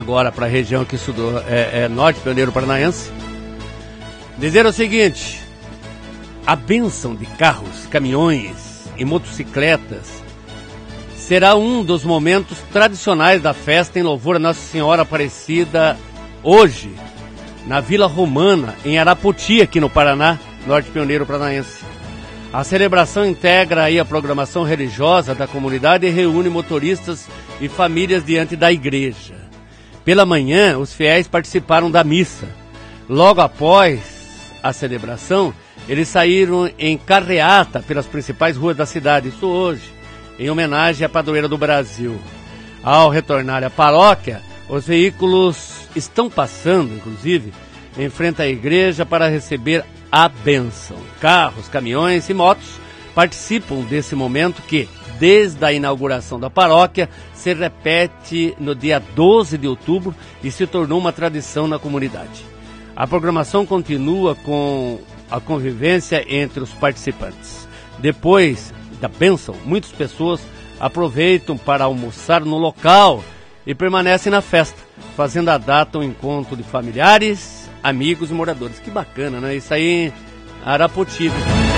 agora para a região que estudou Norte Pioneiro Paranaense, dizer o seguinte: a bênção de carros, caminhões e motocicletas será um dos momentos tradicionais da festa em louvor a Nossa Senhora Aparecida hoje, na Vila Romana, em Arapoti, aqui no Paraná, Norte Pioneiro Paranaense. A celebração integra aí a programação religiosa da comunidade e reúne motoristas e famílias diante da igreja. Pela manhã, os fiéis participaram da missa. Logo após a celebração, eles saíram em carreata pelas principais ruas da cidade, isso hoje, em homenagem à padroeira do Brasil. Ao retornar à paróquia, os veículos estão passando, inclusive, em frente à igreja para receber a bênção. Carros, caminhões e motos participam desse momento que, desde a inauguração da paróquia, se repete no dia 12 de outubro e se tornou uma tradição na comunidade. A programação continua com a convivência entre os participantes. Depois da bênção, muitas pessoas aproveitam para almoçar no local e permanecem na festa, fazendo a data um encontro de familiares, amigos e moradores. Que bacana, né? Isso aí em Arapoti.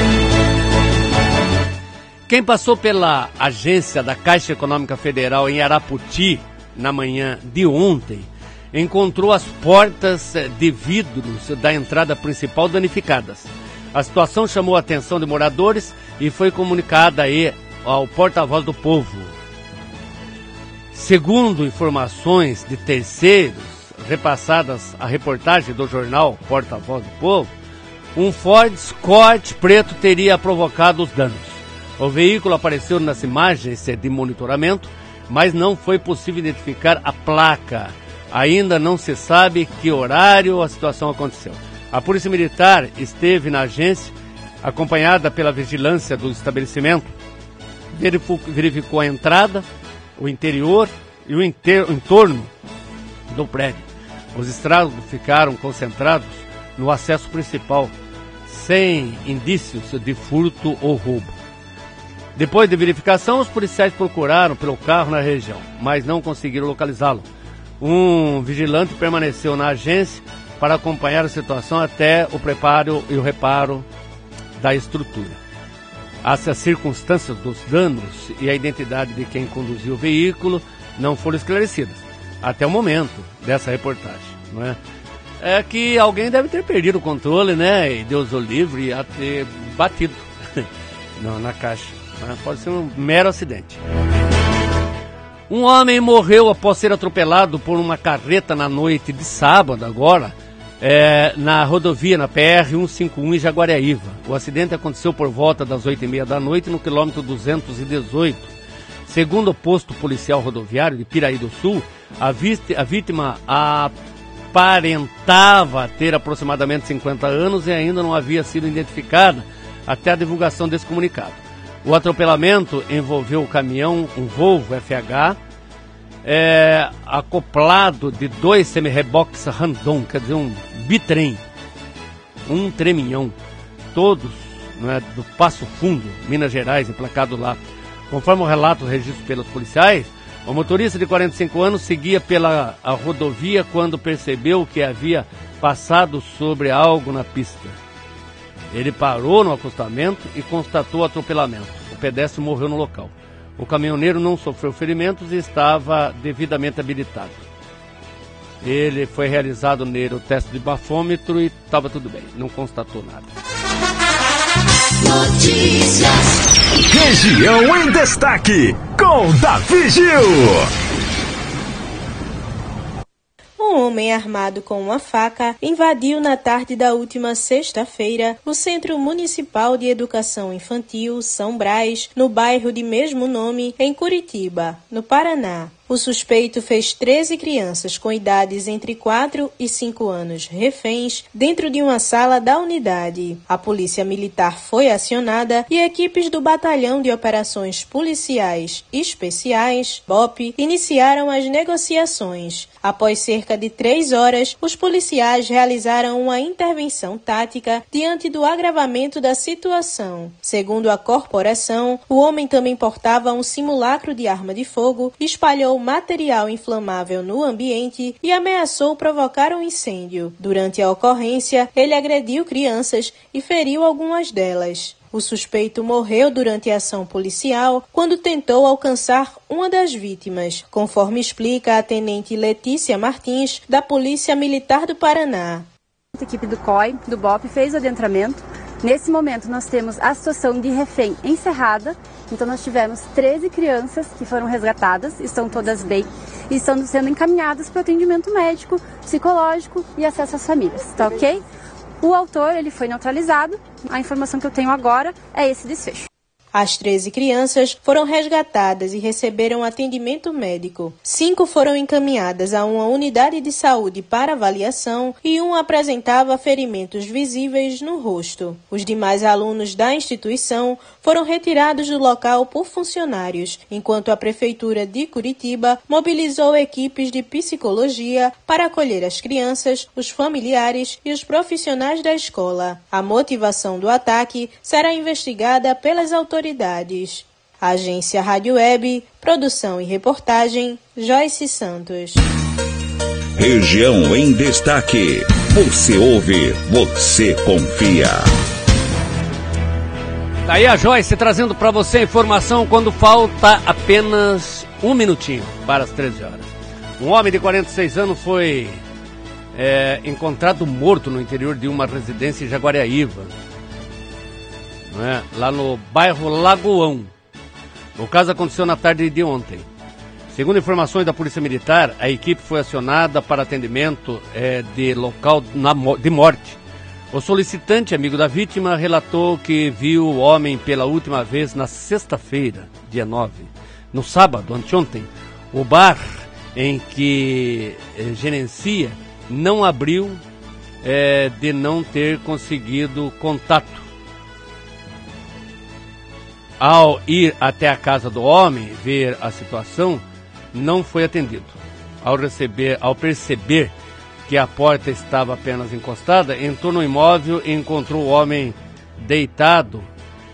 Quem passou pela agência da Caixa Econômica Federal em Arapoti na manhã de ontem, encontrou as portas de vidros da entrada principal danificadas. A situação chamou a atenção de moradores e foi comunicada aí ao porta-voz do povo. Segundo informações de terceiros repassadas à reportagem do jornal Porta-Voz do Povo, um Ford Escort preto teria provocado os danos. O veículo apareceu nas imagens de monitoramento, mas não foi possível identificar a placa. Ainda não se sabe que horário a situação aconteceu. A Polícia Militar esteve na agência, acompanhada pela vigilância do estabelecimento, verificou a entrada, o interior e o entorno do prédio. Os estragos ficaram concentrados no acesso principal, sem indícios de furto ou roubo. Depois de verificação, os policiais procuraram pelo carro na região, mas não conseguiram localizá-lo. Um vigilante permaneceu na agência para acompanhar a situação até o preparo e o reparo da estrutura. As circunstâncias dos danos e a identidade de quem conduziu o veículo não foram esclarecidas até o momento dessa reportagem, não é? É que alguém deve ter perdido o controle, né? E Deus o livre a ter batido na caixa. Né? Pode ser um mero acidente. Um homem morreu após ser atropelado por uma carreta na noite de sábado agora, na rodovia, na PR-151 em Jaguariaíva. O acidente aconteceu por volta das 8h30 da noite no quilômetro 218. Segundo o posto policial rodoviário de Piraí do Sul, a vítima aparentava ter aproximadamente 50 anos e ainda não havia sido identificada até a divulgação desse comunicado. O atropelamento envolveu o caminhão, um Volvo FH, acoplado de 2 semi-reboques Randon, quer dizer, um bitrem, um treminhão, todos, né, do Passo Fundo, Minas Gerais, emplacado lá. Conforme o relato registrado pelos policiais, o motorista de 45 anos seguia pela rodovia quando percebeu que havia passado sobre algo na pista. Ele parou no acostamento e constatou o atropelamento. O pedestre morreu no local. O caminhoneiro não sofreu ferimentos e estava devidamente habilitado. Ele foi realizado nele o teste de bafômetro e estava tudo bem, não constatou nada. Notícias. Região em Destaque, com Davi Gil. Um homem armado com uma faca invadiu na tarde da última sexta-feira o Centro Municipal de Educação Infantil São Brás, no bairro de mesmo nome, em Curitiba, no Paraná. O suspeito fez 13 crianças com idades entre 4 e 5 anos reféns dentro de uma sala da unidade. A polícia militar foi acionada e equipes do Batalhão de Operações Policiais Especiais, BOP, iniciaram as negociações. Após cerca de 3 horas, os policiais realizaram uma intervenção tática diante do agravamento da situação. Segundo a corporação, o homem também portava um simulacro de arma de fogo e espalhou material inflamável no ambiente e ameaçou provocar um incêndio. Durante a ocorrência, ele agrediu crianças e feriu algumas delas. O suspeito morreu durante a ação policial quando tentou alcançar uma das vítimas, conforme explica a tenente Letícia Martins, da Polícia Militar do Paraná. A equipe do COI, do BOP, fez o adentramento. Nesse momento, nós temos a situação de refém encerrada. Então, nós tivemos 13 crianças que foram resgatadas, estão todas bem e estão sendo encaminhadas para o atendimento médico, psicológico e acesso às famílias, tá ok? O autor, ele foi neutralizado. A informação que eu tenho agora é esse desfecho. As 13 crianças foram resgatadas e receberam atendimento médico. 5 foram encaminhadas a uma unidade de saúde para avaliação e uma apresentava ferimentos visíveis no rosto. Os demais alunos da instituição foram retirados do local por funcionários, enquanto a Prefeitura de Curitiba mobilizou equipes de psicologia para acolher as crianças, os familiares e os profissionais da escola. A motivação do ataque será investigada pelas autoridades. Agência Rádio Web, produção e reportagem, Joyce Santos. Região em Destaque. Você ouve, você confia. Tá aí a Joyce trazendo para você a informação quando falta apenas um minutinho para as 13 horas. Um homem de 46 anos foi encontrado morto no interior de uma residência em Jaguariaíva, lá no bairro Lagoão. O caso aconteceu na tarde de ontem. Segundo informações da Polícia Militar, a equipe foi acionada para atendimento de local de morte. O solicitante, amigo da vítima, relatou que viu o homem pela última vez na sexta-feira, dia 9. No sábado, anteontem, o bar em que gerencia não abriu de não ter conseguido contato. Ao ir até a casa do homem ver a situação, não foi atendido. Ao perceber que a porta estava apenas encostada, entrou no imóvel e encontrou o homem deitado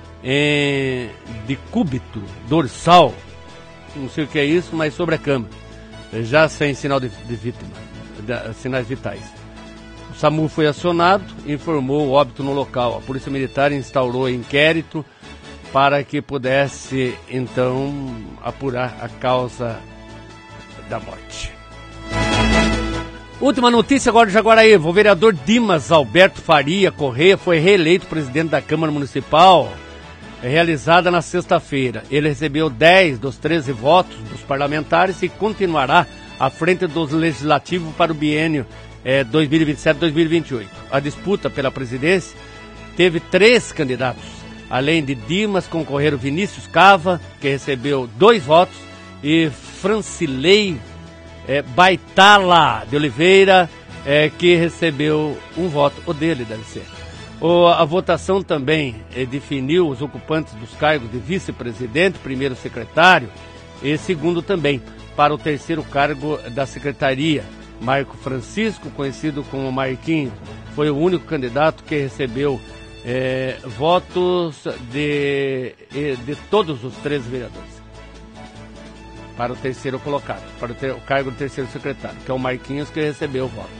de cúbito dorsal, não sei o que é isso, mas sobre a cama, já sem sinal de vítima, sinais vitais. O SAMU foi acionado e informou o óbito no local. A Polícia Militar instaurou inquérito para que pudesse, então, apurar a causa da morte. Última notícia agora de Jaguaraíva. O vereador Dimas Alberto Faria Correia foi reeleito presidente da Câmara Municipal, realizada na sexta-feira. Ele recebeu 10 dos 13 votos dos parlamentares e continuará à frente do Legislativo para o biênio 2027-2028. A disputa pela presidência teve 3 candidatos. Além de Dimas, concorreram Vinícius Cava, que recebeu 2 votos, e Francilei Baitala de Oliveira, que recebeu 1 voto. O dele deve ser. A votação também definiu os ocupantes dos cargos de vice-presidente, primeiro secretário e segundo também, para o terceiro cargo da secretaria. Marco Francisco, conhecido como Marquinhos, foi o único candidato que recebeu votos de todos os 13 vereadores para o terceiro colocado, para o cargo do terceiro secretário, que é o Marquinhos, que recebeu o voto.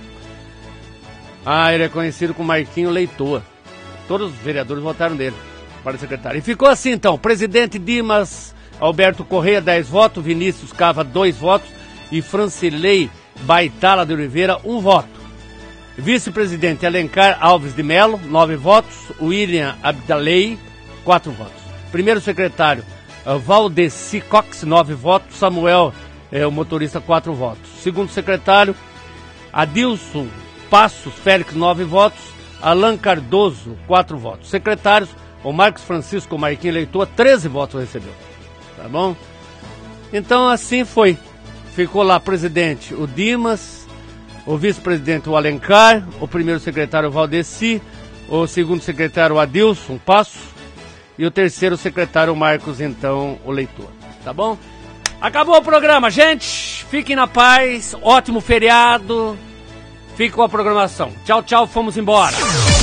Ele é conhecido como Marquinho Leitoa. Todos os vereadores votaram nele para o secretário. E ficou assim então: presidente Dimas Alberto Correia, 10 votos, Vinícius Cava, 2 votos e Francilei Baitala de Oliveira, 1 voto. Vice-presidente Alencar Alves de Melo, 9 votos. William Abdalei, 4 votos. Primeiro secretário Valdeci Cox, 9 votos. Samuel, o motorista, 4 votos. Segundo secretário Adilson Passos Félix, 9 votos. Alan Cardoso, 4 votos. Secretários, o Marcos Francisco Marquinhos Leitoa, 13 votos recebeu. Tá bom? Então assim foi. Ficou lá presidente o Dimas, o vice-presidente o Alencar, o primeiro secretário o Valdeci, o segundo secretário o Adilson Passos e o terceiro secretário o Marcos, então, o Leitor. Tá bom? Acabou o programa, gente. Fiquem na paz. Ótimo feriado. Fique com a programação. Tchau, tchau. Fomos embora.